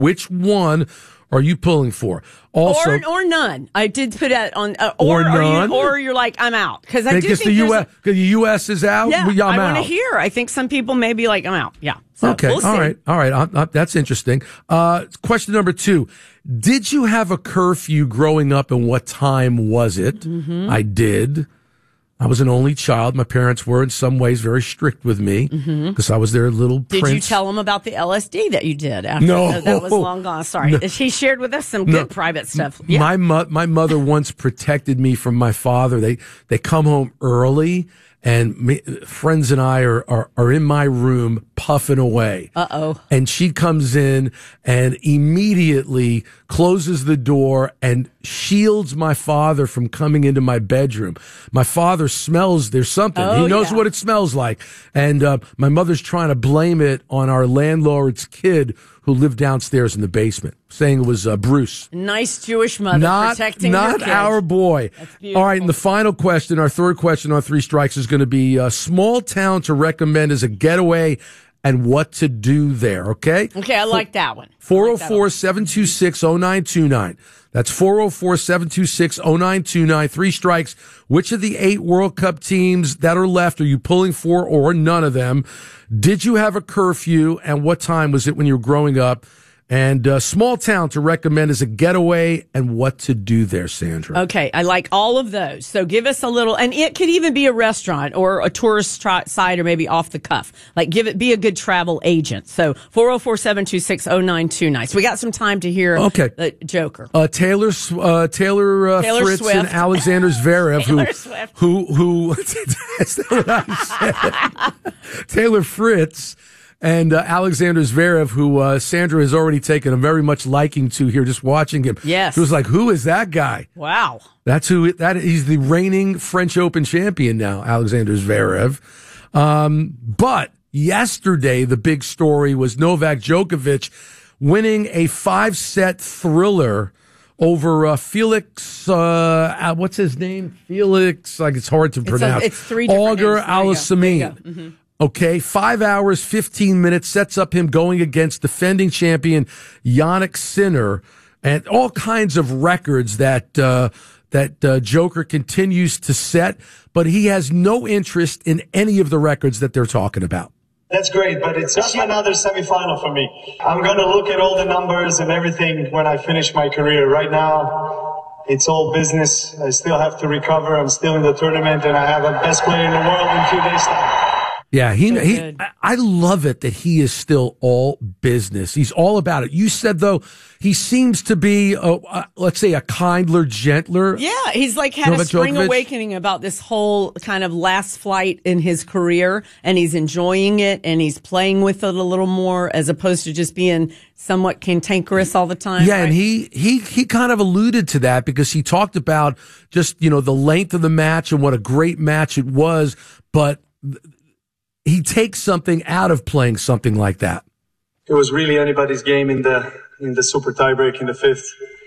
Which one are you pulling for? Also, or none. I did put that on. Or none. Or you're like, I'm out. Because I do think the U.S. is out. Yeah, I'm I out. want to hear. I think some people may be like, I'm out. Yeah. So Okay. We'll see. All right. That's interesting. Question number 2. Did you have a curfew growing up, and what time was it? Mm-hmm. I did. I was an only child. My parents were in some ways very strict with me because I was their little prince. Did you tell them about the LSD that you did? No. That was long gone. Sorry. No. She shared with us some good private stuff. Yeah. My mother once protected me from my father. They come home early, and friends and I are in my room puffing away. Uh-oh. And she comes in and immediately closes the door and shields my father from coming into my bedroom. My father smells there's something. He knows what it smells like. And my mother's trying to blame it on our landlord's kid who lived downstairs in the basement, saying it was Bruce. Nice Jewish mother protecting your kid. Not our boy. That's beautiful. All right, and the final question, our third question on 3 Strikes, is going to be a small town to recommend as a getaway and what to do there, okay? Okay, I like that one. 404-726-0929. That's 404-726-0929. 3 Strikes. Which of the 8 World Cup teams that are left are you pulling for, or none of them? Did you have a curfew, and what time was it when you were growing up? And small town to recommend as a getaway and what to do there, Sandra. Okay, I like all of those. So give us a little, and it could even be a restaurant or a tourist site or maybe off the cuff. Like be a good travel agent. So 404-726-0929. So we got some time to hear the Joker. Taylor Fritz Swift. and Alexander Zverev, who that's what I said. Taylor Fritz and Alexander Zverev, who Sandra has already taken a very much liking to here, just watching him. Yes. She was like, who is that guy? Wow. He's the reigning French Open champion now, Alexander Zverev. But yesterday, the big story was Novak Djokovic winning a 5-set thriller over Felix, what's his name? Felix, like it's hard to pronounce. It's 3 different Auger names. Aliassime. Okay, 5 hours, 15 minutes, sets up him going against defending champion Jannik Sinner, and all kinds of records that Joker continues to set, but he has no interest in any of the records that they're talking about. That's great, but it's just another semifinal for me. I'm going to look at all the numbers and everything when I finish my career. Right now, it's all business. I still have to recover. I'm still in the tournament, and I have a best player in the world in 2 days' time. Yeah, I love it that he is still all business. He's all about it. You said, though, he seems to be, let's say, a kinder, gentler. Yeah, he's like had a spring awakening about this whole kind of last flight in his career, and he's enjoying it, and he's playing with it a little more as opposed to just being somewhat cantankerous all the time. Yeah, right? and he kind of alluded to that because he talked about just, the length of the match and what a great match it was, but he takes something out of playing something like that. It was really anybody's game in the super tiebreak in the 5th.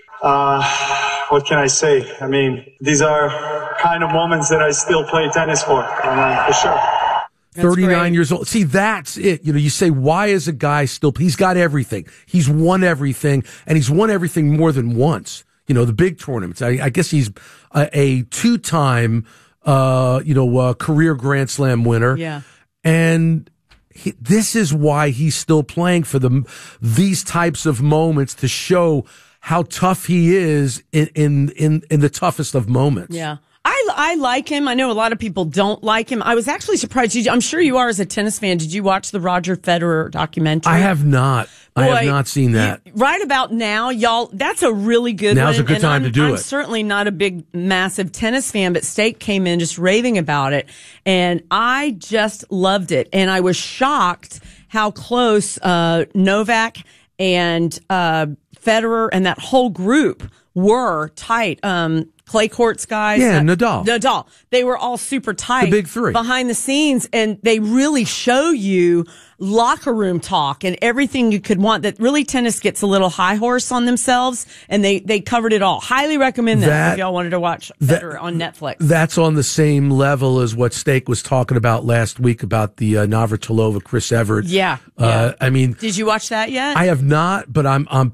What can I say? I mean, these are kind of moments that I still play tennis for sure. 39 years old. See, that's it. You say, why is a guy still, he's got everything. He's won everything, and he's won everything more than once. The big tournaments. I guess he's a 2-time, career Grand Slam winner. Yeah. And this is why he's still playing for these types of moments, to show how tough he is in the toughest of moments. Yeah. I like him. I know a lot of people don't like him. I was actually surprised. I'm sure you are as a tennis fan. Did you watch the Roger Federer documentary? I have not. I have not seen that. Right about now, y'all, that's a really good one. Now's a good time to do it. I'm certainly not a big, massive tennis fan, but State came in just raving about it, and I just loved it. And I was shocked how close Novak and Federer and that whole group were tight. Clay courts guys. Yeah, Nadal. They were all super tight. The big three. Behind the scenes, and they really show you locker room talk and everything you could want. That really tennis gets a little high horse on themselves, and they covered it all. Highly recommend that if y'all wanted to watch better on Netflix. That's on the same level as what Steak was talking about last week about the Navratilova, Chris Evert. Yeah. I mean, did you watch that yet? I have not, but I'm